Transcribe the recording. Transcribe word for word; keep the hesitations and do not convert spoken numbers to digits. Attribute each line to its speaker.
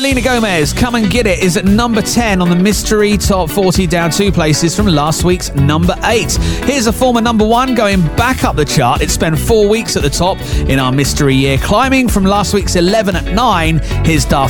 Speaker 1: Selena Gomez, Come and Get It, is at number ten on the Mystery Top forty, down two places from last week's number eight. Here's a former number one going back up the chart. It spent four weeks at the top in our mystery year, climbing from last week's eleven at nine. Here's Daft